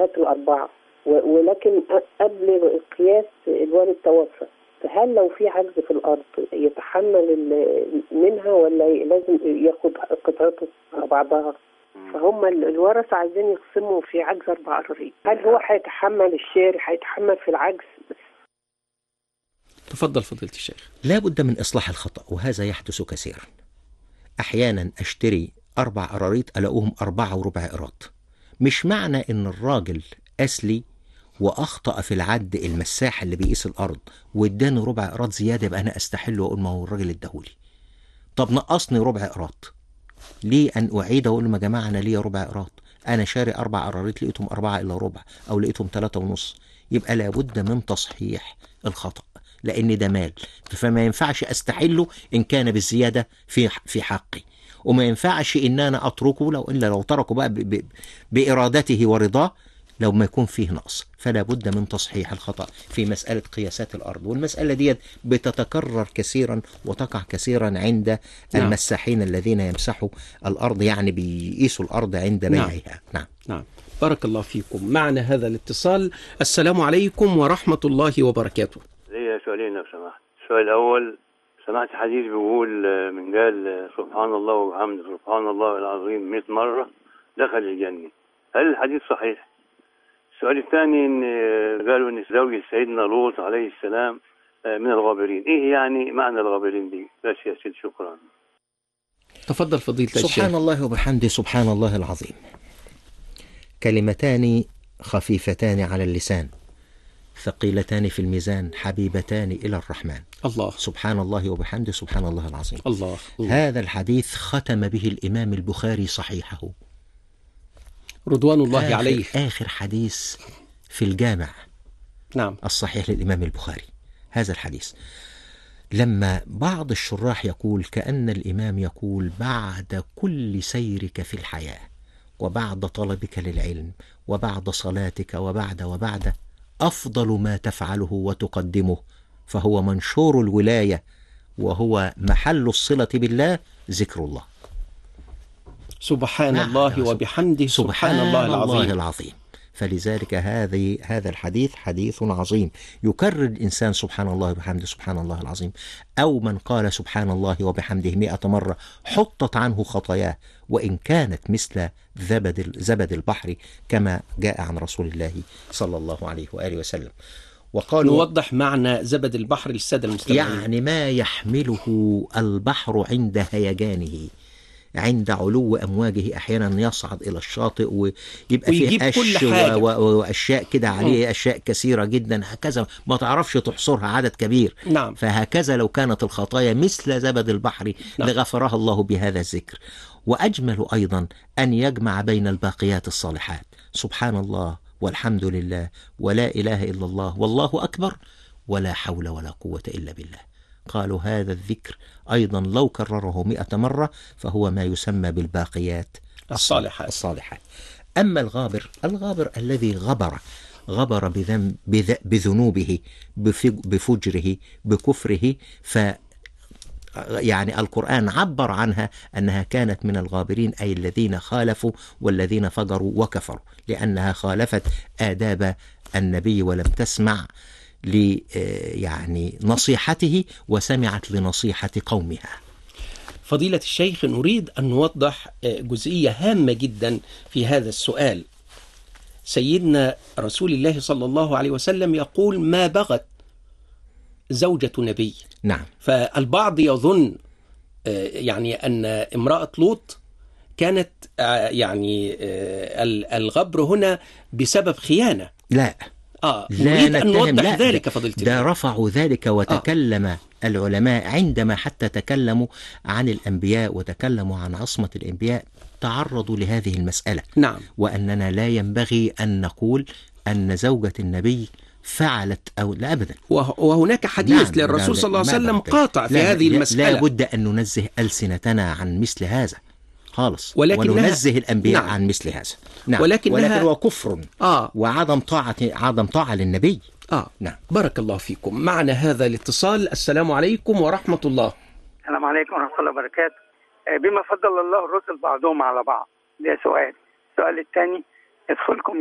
الأمهات الأربعة، ولكن قبل القياس الوالد توفى، فهل لو في عجز في الأرض يتحمل منها ولا لازم ياخد قطعته على بعضها؟ فهم الورثة عايزين يقسموا في عجز 4 أراضي، هل هو هيتحمل الشاري، هيتحمل في العجز؟ تفضل فضيلة الشيخ. لا بد من إصلاح الخطأ، وهذا يحدث كثيرا. أحيانا أشتري 4 قراريط ألاقوهم 4 وربع قراط. مش معنى إن الراجل أسلي وأخطأ في العد المساح اللي بيقيس الأرض واداني ربع قراط زيادة يبقى أنا أستحل وأقول ما هو الراجل اداهولي. طب نقصني ربع قراط، ليه أن أعيد وأقول لهم يا جماعة أنا ليا ربع قراط، أنا شاري 4 قراريط لقيتهم 4 إلا ربع أو لقيتهم 3.5. يبقى لابد من تصحيح الخطأ، لأن ده مال، فما ينفعش أستحله إن كان بالزيادة في حقي، وما ينفعش إن أنا أتركه إلا لو تركه بقى بإرادته ورضاه لو ما يكون فيه نقص. فلا بد من تصحيح الخطأ في مسألة قياسات الأرض، والمسألة دي بتتكرر كثيرا وتقع كثيرا عند المساحين الذين يمسحوا الأرض، يعني بيقيسوا الأرض عند بيعها. نعم. بارك الله فيكم. معنا هذا الاتصال. السلام عليكم ورحمة الله وبركاته. ليا سؤالين لو سمحت. السؤال الأول، سمعت حديث بيقول من قال سبحان الله وبحمده سبحان الله العظيم 100 مرة دخل الجنة، هل الحديث صحيح؟ السؤال الثاني، إن قالوا إن زوج سيدنا لوط عليه السلام من الغابرين، إيه يعني معنى الغابرين دي؟ بس يا سيدي شكرا. تفضل فضيلة الشيخ. سبحان الله وبحمده سبحان الله العظيم، كلمتان خفيفتان على اللسان ثقيلتان في الميزان حبيبتان إلى الرحمن. الله. سبحان الله وبحمده سبحان الله العظيم. الله. هذا الحديث ختم به الإمام البخاري صحيحه رضوان الله عليه، آخر حديث في الجامع الصحيح للإمام البخاري هذا الحديث. لما بعض الشراح يقول كأن الإمام يقول بعد كل سيرك في الحياة وبعد طلبك للعلم وبعد صلاتك وبعد أفضل ما تفعله وتقدمه فهو منشور الولاية وهو محل الصلة بالله ذكر الله. سبحان الله وبحمده سبحان الله العظيم. فلذلك هذا الحديث حديث عظيم، يكرر الإنسان سبحان الله وبحمده سبحان الله العظيم، أو من قال سبحان الله وبحمده 100 مرة حطت عنه خطاياه وإن كانت مثل زبد البحر كما جاء عن رسول الله صلى الله عليه وآله وسلم. وقالوا نوضح معنى زبد البحر للسادة المستمعين. يعني ما يحمله البحر عند هيجانه، عند علو أمواجه أحيانا يصعد إلى الشاطئ ويبقى فيه قش وأشياء كده عليه، أشياء كثيرة جدا هكذا ما تعرفش تحصرها، عدد كبير. فهكذا لو كانت الخطايا مثل زبد البحر لغفرها الله بهذا الذكر. وأجمل أيضا أن يجمع بين الباقيات الصالحات، سبحان الله والحمد لله ولا إله إلا الله والله أكبر ولا حول ولا قوة إلا بالله. قالوا هذا الذكر أيضا لو كرره 100 مرة فهو ما يسمى بالباقيات الصالحات. أما الغابر الذي غبر بذنوبه بفجره بكفره، يعني القرآن عبر عنها أنها كانت من الغابرين، أي الذين خالفوا والذين فجروا وكفروا، لأنها خالفت آداب النبي ولم تسمع يعني نصيحته وسمعت لنصيحة قومها. فضيلة الشيخ، نريد أن نوضح جزئية هامة جدا في هذا السؤال. سيدنا رسول الله صلى الله عليه وسلم يقول ما بغت زوجة نبي. فالبعض يظن يعني أن امرأة لوط كانت يعني الغبر هنا بسبب خيانة. لا نريد أن نوضح ذلك فضيلة الله. ده رفعوا ذلك وتكلم العلماء عندما حتى تكلموا عن الأنبياء وتكلموا عن عصمة الأنبياء تعرضوا لهذه المسألة. وأننا لا ينبغي أن نقول أن زوجة النبي فعلت أو لا أبدا. وهناك حديث للرسول صلى الله عليه وسلم قاطع في هذه المسألة. لا بد أن ننزه ألسنتنا عن مثل هذا خالص، وننزه الأنبياء عن مثل هذا. ولكن هو كفر وعدم طاعة للنبي. بارك الله فيكم. معنا هذا الاتصال. السلام عليكم ورحمة الله. السلام عليكم ورحمة الله وبركاته. بما فضل الله الرسل بعضهم على بعض، ده سؤال. السؤال الثاني، يدخلكم